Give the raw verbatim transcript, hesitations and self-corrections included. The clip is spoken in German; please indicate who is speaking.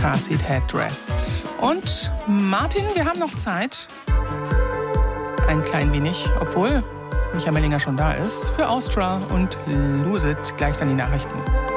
Speaker 1: Car Seat Headrest. Und Martin, wir haben noch Zeit. Ein klein wenig, obwohl Micha Mellinger schon da ist, für Austra und Lose It. Gleich dann die Nachrichten.